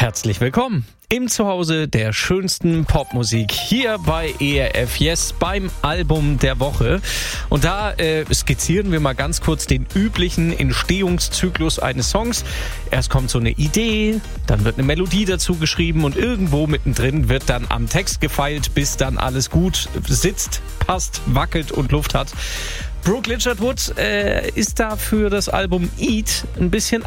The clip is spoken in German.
Herzlich willkommen im Zuhause der schönsten Popmusik hier bei ERF Yes beim Album der Woche. Und da skizzieren wir mal ganz kurz den üblichen Entstehungszyklus eines Songs. Erst kommt so eine Idee, dann wird eine Melodie dazu geschrieben und irgendwo mittendrin wird dann am Text gefeilt, bis dann alles gut sitzt, passt, wackelt und Luft hat. Brooke Lichard-Wood ist da für das Album Eat ein bisschen